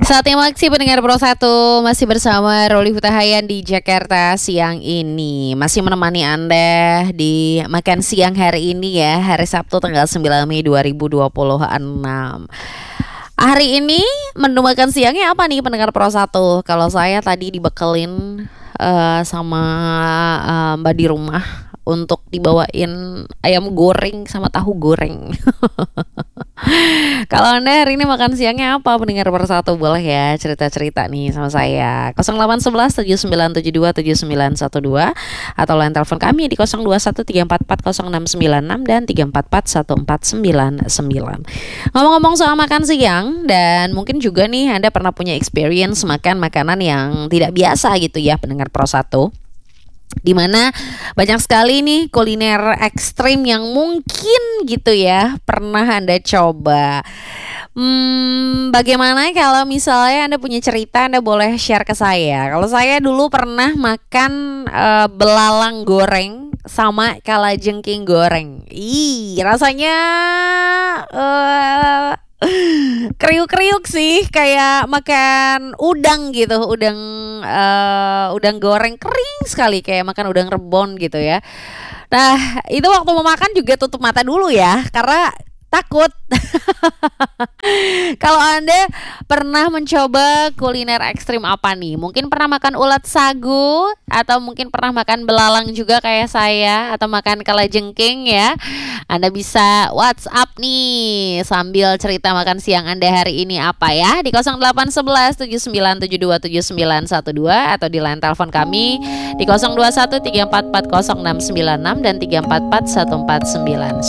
Saatnya maksi pendengar Pro 1 masih bersama Roli Hutahayan di Jakarta siang ini. Masih menemani Anda di makan siang hari ini ya, hari Sabtu tanggal 9 Mei 2026. Hari ini menu makan siangnya apa nih pendengar Pro 1? Kalau saya tadi dibekelin sama Mbak di rumah untuk dibawain ayam goreng sama tahu goreng. Kalau Anda hari ini makan siangnya apa pendengar Persatu? Boleh ya cerita-cerita nih sama saya 0811 7972 7912 atau line telepon kami di 0213440696 dan 3441499. Ngomong-ngomong soal makan siang, dan mungkin juga nih Anda pernah punya experience makan makanan yang tidak biasa gitu ya pendengar Persatu, dimana banyak sekali nih kuliner ekstrim yang mungkin gitu ya pernah Anda coba. Bagaimana kalau misalnya Anda punya cerita, Anda boleh share ke saya. Kalau saya dulu pernah makan belalang goreng sama kalajengking goreng. Rasanya kriuk-kriuk sih, kayak makan udang gitu, udang goreng kering sekali, kayak makan udang rebon gitu ya. Nah, itu waktu mau makan juga tutup mata dulu ya, karena takut. Kalau Anda pernah mencoba kuliner ekstrim apa nih? Mungkin pernah makan ulat sagu, atau mungkin pernah makan belalang juga kayak saya, atau makan kalajengking ya. Anda bisa WhatsApp nih sambil cerita makan siang Anda hari ini apa ya, di 0811 7972 7912 atau di line telepon kami di 021 3440696 dan 3441499.